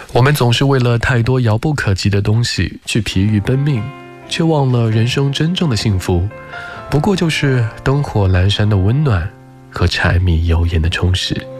我们总是为了太多遥不可及的东西去疲于奔命，却忘了人生真正的幸福不过就是灯火阑珊的温暖和柴米油盐的充实。